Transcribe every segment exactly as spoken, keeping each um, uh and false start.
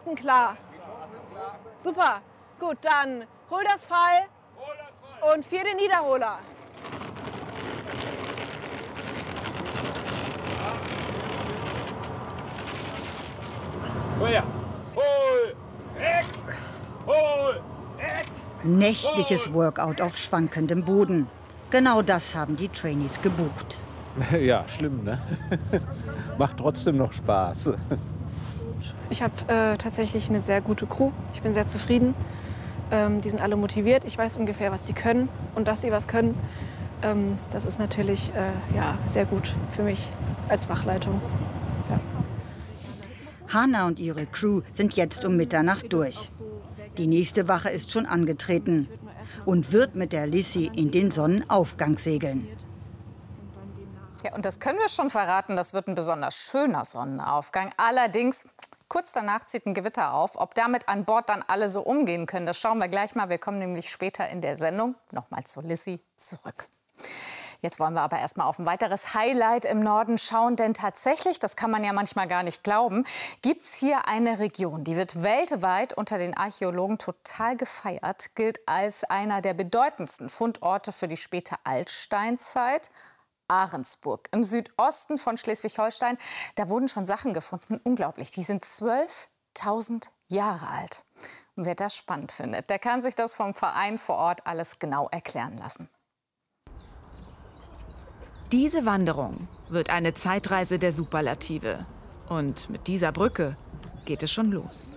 Schoten klar. Super. Gut, dann hol das Pfeil und vier den Niederholer. Hol! Weg! Hol! Weg! Nächtliches Workout auf schwankendem Boden. Genau das haben die Trainees gebucht. Ja, schlimm, ne? Macht trotzdem noch Spaß. Ich habe äh, tatsächlich eine sehr gute Crew. Ich bin sehr zufrieden. Ähm, die sind alle motiviert. Ich weiß ungefähr, was die können. Und dass sie was können, ähm, das ist natürlich äh, ja, sehr gut für mich als Wachleitung. Ja. Hanna und ihre Crew sind jetzt um Mitternacht durch. Die nächste Wache ist schon angetreten und wird mit der Lissy in den Sonnenaufgang segeln. Ja, und das können wir schon verraten, das wird ein besonders schöner Sonnenaufgang. Allerdings, kurz danach zieht ein Gewitter auf. Ob damit an Bord dann alle so umgehen können, das schauen wir gleich mal. Wir kommen nämlich später in der Sendung nochmal zur Lissy zurück. Jetzt wollen wir aber erst mal auf ein weiteres Highlight im Norden schauen. Denn tatsächlich, das kann man ja manchmal gar nicht glauben, gibt es hier eine Region, die wird weltweit unter den Archäologen total gefeiert, gilt als einer der bedeutendsten Fundorte für die späte Altsteinzeit. Ahrensburg im Südosten von Schleswig-Holstein. Da wurden schon Sachen gefunden, unglaublich. Die sind zwölftausend Jahre alt. Und wer das spannend findet, der kann sich das vom Verein vor Ort alles genau erklären lassen. Diese Wanderung wird eine Zeitreise der Superlative. Und mit dieser Brücke geht es schon los.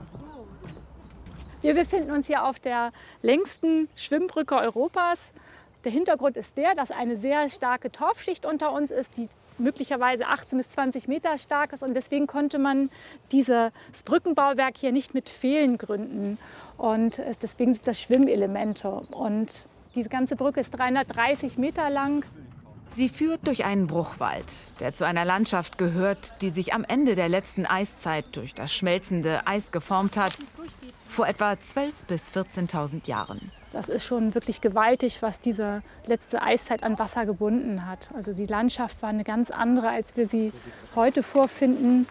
Wir befinden uns hier auf der längsten Schwimmbrücke Europas. Der Hintergrund ist der, dass eine sehr starke Torfschicht unter uns ist, die möglicherweise achtzehn bis zwanzig Meter stark ist. Und deswegen konnte man dieses Brückenbauwerk hier nicht mit Pfählen gründen. Und deswegen sind das Schwimmelemente. Und diese ganze Brücke ist dreihundertdreißig Meter lang. Sie führt durch einen Bruchwald, der zu einer Landschaft gehört, die sich am Ende der letzten Eiszeit durch das schmelzende Eis geformt hat, vor etwa zwölftausend bis vierzehntausend Jahren. Das ist schon wirklich gewaltig, was diese letzte Eiszeit an Wasser gebunden hat. Also die Landschaft war eine ganz andere, als wir sie heute vorfinden.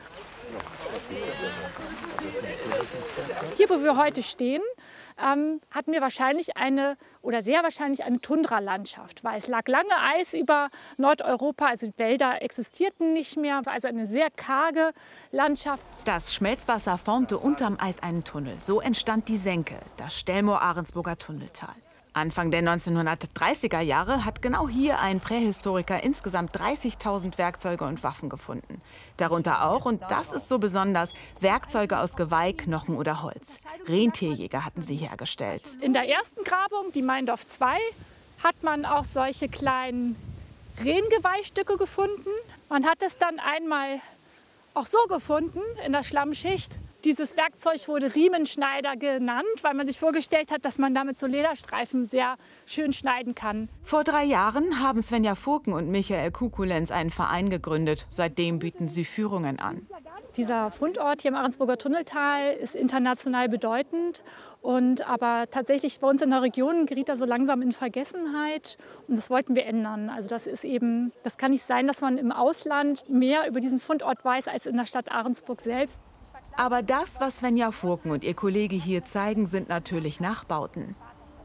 Hier, wo wir heute stehen, ähm, hatten wir wahrscheinlich eine oder sehr wahrscheinlich eine Tundralandschaft, weil es lag lange Eis über Nordeuropa, also die Wälder existierten nicht mehr, also eine sehr karge Landschaft. Das Schmelzwasser formte unterm Eis einen Tunnel. So entstand die Senke, das Stellmoor-Ahrensburger Tunneltal. Anfang der neunzehnhundertdreißiger Jahre hat genau hier ein Prähistoriker insgesamt dreißigtausend Werkzeuge und Waffen gefunden. Darunter auch, und das ist so besonders, Werkzeuge aus Geweih, Knochen oder Holz. Rentierjäger hatten sie hergestellt. In der ersten Grabung, die Meindorf zwei, hat man auch solche kleinen Rehengeweihstücke gefunden. Man hat es dann einmal auch so gefunden in der Schlammschicht. Dieses Werkzeug wurde Riemenschneider genannt, weil man sich vorgestellt hat, dass man damit so Lederstreifen sehr schön schneiden kann. Vor drei Jahren haben Svenja Furken und Michael Kukulenz einen Verein gegründet. Seitdem bieten sie Führungen an. Dieser Fundort hier im Ahrensburger Tunneltal ist international bedeutend. Und aber tatsächlich bei uns in der Region geriet er so langsam in Vergessenheit. Und das wollten wir ändern. Also das ist eben, das kann nicht sein, dass man im Ausland mehr über diesen Fundort weiß als in der Stadt Ahrensburg selbst. Aber das, was Svenja Furken und ihr Kollege hier zeigen, sind natürlich Nachbauten.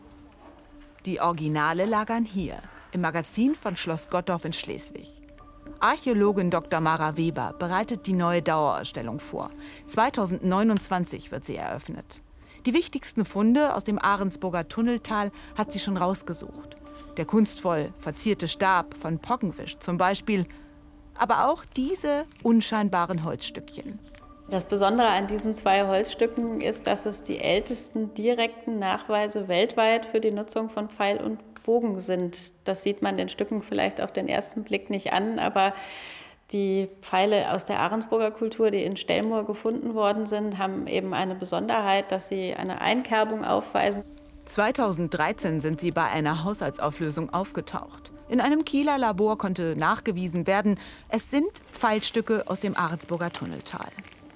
Die Originale lagern hier, im Magazin von Schloss Gottorf in Schleswig. Archäologin Doktor Mara Weber bereitet die neue Dauerausstellung vor. zweitausendneunundzwanzig wird sie eröffnet. Die wichtigsten Funde aus dem Ahrensburger Tunneltal hat sie schon rausgesucht. Der kunstvoll verzierte Stab von Poggenwisch zum Beispiel, aber auch diese unscheinbaren Holzstückchen. Das Besondere an diesen zwei Holzstücken ist, dass es die ältesten direkten Nachweise weltweit für die Nutzung von Pfeil und Bogen sind. Das sieht man den Stücken vielleicht auf den ersten Blick nicht an, aber die Pfeile aus der Ahrensburger Kultur, die in Stellmoor gefunden worden sind, haben eben eine Besonderheit, dass sie eine Einkerbung aufweisen. zweitausenddreizehn sind sie bei einer Haushaltsauflösung aufgetaucht. In einem Kieler Labor konnte nachgewiesen werden, es sind Pfeilstücke aus dem Ahrensburger Tunneltal.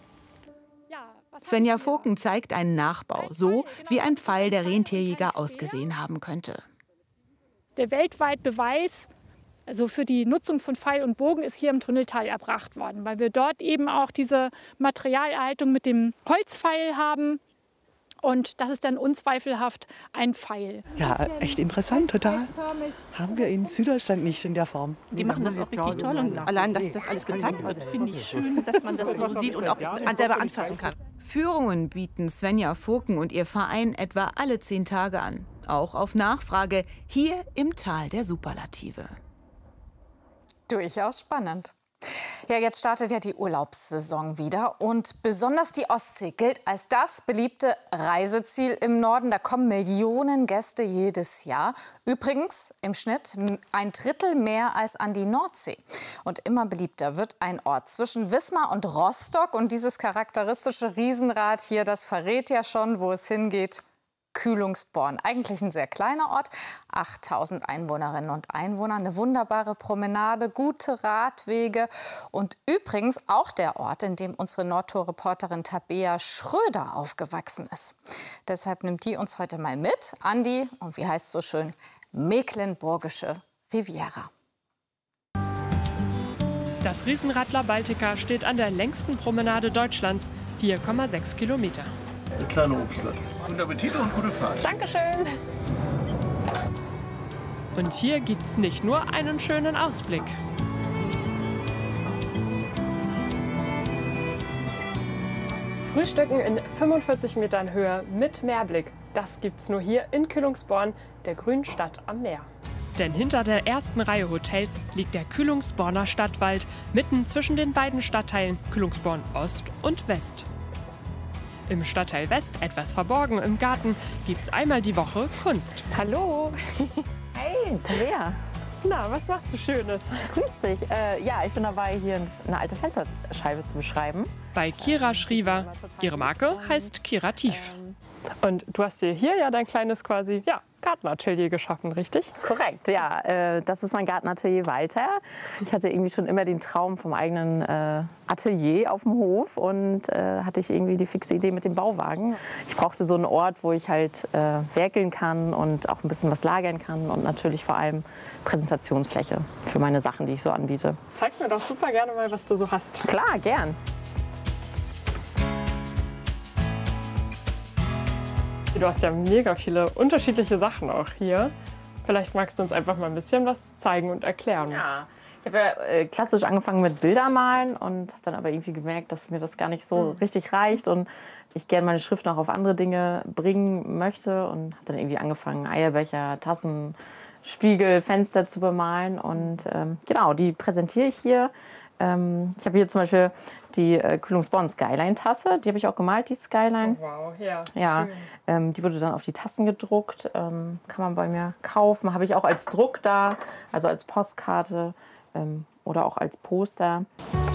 Svenja Furken zeigt einen Nachbau, so wie ein Pfeil der Rentierjäger ausgesehen haben könnte. Der weltweite Beweis also für die Nutzung von Pfeil und Bogen ist hier im Tunneltal erbracht worden, weil wir dort eben auch diese Materialerhaltung mit dem Holzpfeil haben. Und das ist dann unzweifelhaft ein Pfeil. Ja, echt interessant, total. Haben wir in Süddeutschland nicht in der Form. Die machen das auch richtig toll und allein, dass das alles gezeigt wird, finde ich schön, dass man das so sieht und auch selber anfassen kann. Führungen bieten Svenja Furken und ihr Verein etwa alle zehn Tage an. Auch auf Nachfrage hier im Tal der Superlative. Durchaus spannend. Ja, jetzt startet ja die Urlaubssaison wieder und besonders die Ostsee gilt als das beliebte Reiseziel im Norden. Da kommen Millionen Gäste jedes Jahr. Übrigens im Schnitt ein Drittel mehr als an die Nordsee. Und immer beliebter wird ein Ort zwischen Wismar und Rostock. Und dieses charakteristische Riesenrad hier, das verrät ja schon, wo es hingeht. Kühlungsborn. Eigentlich ein sehr kleiner Ort, achttausend Einwohnerinnen und Einwohner, eine wunderbare Promenade, gute Radwege und übrigens auch der Ort, in dem unsere Nordtor-Reporterin Tabea Schröder aufgewachsen ist. Deshalb nimmt die uns heute mal mit an die, und wie heißt es so schön, mecklenburgische Riviera. Das Riesenradler Baltica steht an der längsten Promenade Deutschlands, vier Komma sechs Kilometer. Eine kleine Obststadt. Guten Appetit und gute Fahrt. Dankeschön. Und hier gibt's nicht nur einen schönen Ausblick. Frühstücken in fünfundvierzig Metern Höhe mit Meerblick. Das gibt's nur hier in Kühlungsborn, der grünen Stadt am Meer. Denn hinter der ersten Reihe Hotels liegt der Kühlungsborner Stadtwald, mitten zwischen den beiden Stadtteilen Kühlungsborn Ost und West. Im Stadtteil West, etwas verborgen im Garten, gibt's einmal die Woche Kunst. Hallo! Hey, Tabea! Na, was machst du Schönes? Grüß dich. Äh, ja, ich bin dabei, hier eine alte Fensterscheibe zu beschreiben. Bei Kira Schriever. Ihre Marke heißt Kirativ. Und du hast dir hier ja dein kleines quasi, ja, Gartenatelier geschaffen, richtig? Korrekt, ja. Äh, das ist mein Gartenatelier Walter. Ich hatte irgendwie schon immer den Traum vom eigenen äh, Atelier auf dem Hof und äh, hatte ich irgendwie die fixe Idee mit dem Bauwagen. Ich brauchte so einen Ort, wo ich halt äh, werkeln kann und auch ein bisschen was lagern kann und natürlich vor allem Präsentationsfläche für meine Sachen, die ich so anbiete. Zeig mir doch super gerne mal, was du so hast. Klar, gern. Du hast ja mega viele unterschiedliche Sachen auch hier. Vielleicht magst du uns einfach mal ein bisschen was zeigen und erklären. Ja, ich habe ja äh, klassisch angefangen mit Bildermalen und habe dann aber irgendwie gemerkt, dass mir das gar nicht so mhm. richtig reicht und ich gerne meine Schrift noch auf andere Dinge bringen möchte und habe dann irgendwie angefangen, Eierbecher, Tassen, Spiegel, Fenster zu bemalen und ähm, genau, die präsentiere ich hier. Ähm, ich habe hier zum Beispiel die äh, Kühlungsborn Skyline-Tasse, die habe ich auch gemalt, die Skyline. Oh, wow, ja. Ja, ähm, die wurde dann auf die Tassen gedruckt, ähm, kann man bei mir kaufen. Habe ich auch als Druck da, also als Postkarte ähm, oder auch als Poster.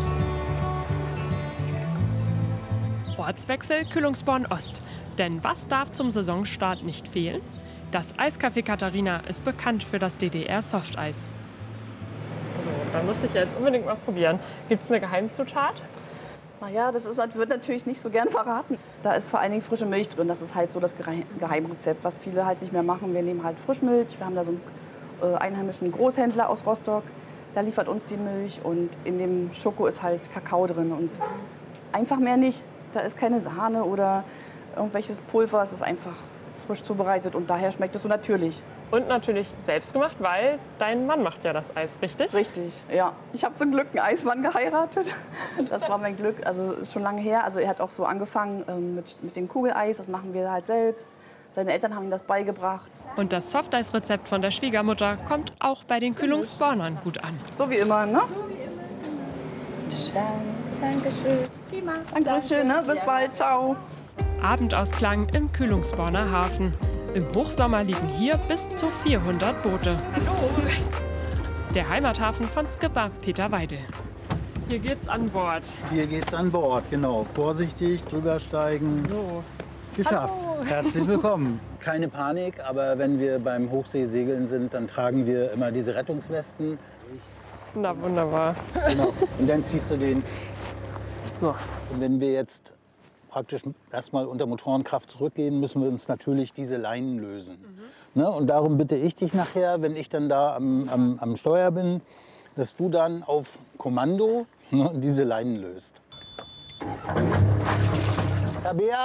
Ortswechsel Kühlungsborn Ost. Denn was darf zum Saisonstart nicht fehlen? Das Eiscafé Katharina ist bekannt für das D D R-Softeis. So, dann musste ich ja jetzt unbedingt mal probieren. Gibt es eine Geheimzutat? Naja, das ist, wird natürlich nicht so gern verraten. Da ist vor allen Dingen frische Milch drin. Das ist halt so das Geheimrezept, was viele halt nicht mehr machen. Wir nehmen halt Frischmilch. Wir haben da so einen äh, einheimischen Großhändler aus Rostock. Der liefert uns die Milch und in dem Schoko ist halt Kakao drin. Und einfach mehr nicht. Da ist keine Sahne oder irgendwelches Pulver. Es ist einfach frisch zubereitet und daher schmeckt es so natürlich. Und natürlich selbst gemacht, weil dein Mann macht ja das Eis, richtig? Richtig, ja. Ich habe zum Glück einen Eismann geheiratet. Das war mein Glück. Also ist schon lange her. Also er hat auch so angefangen ähm, mit, mit dem Kugeleis. Das machen wir halt selbst. Seine Eltern haben ihm das beigebracht. Und das Softeis-Rezept von der Schwiegermutter kommt auch bei den Kühlungsbornern gut an. So wie immer, ne? Dankeschön. Prima. Dankeschön, ne? Bis bald. Ciao. Abendausklang im Kühlungsborner Hafen. Im Hochsommer liegen hier bis zu vierhundert Boote. Hallo! Der Heimathafen von Skipper Peter Weidel. Hier geht's an Bord. Hier geht's an Bord, genau. Vorsichtig, drüber steigen. So. Geschafft. Hallo. Herzlich willkommen. Keine Panik, aber wenn wir beim Hochseesegeln sind, dann tragen wir immer diese Rettungswesten. Na, wunderbar. Genau. Und dann ziehst du den. So. Und wenn wir jetzt praktisch erstmal unter Motorenkraft zurückgehen, müssen wir uns natürlich diese Leinen lösen. Mhm. Ne? Und darum bitte ich dich nachher, wenn ich dann da am, am, am Steuer bin, dass du dann auf Kommando, ne, diese Leinen löst. Tabea!